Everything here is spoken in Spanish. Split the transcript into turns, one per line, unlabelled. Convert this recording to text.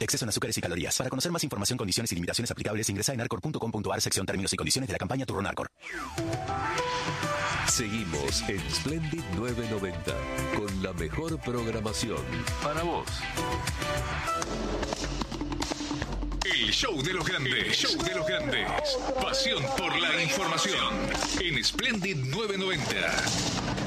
Exceso en azúcares y calorías. Para conocer más información, condiciones y limitaciones aplicables, ingresa en arcor.com.ar, sección términos y condiciones de la campaña Turrón Arcor.
Seguimos en Splendid 990 con la mejor programación para vos.
El show de los grandes, show de los grandes. Pasión por la información en Splendid 990.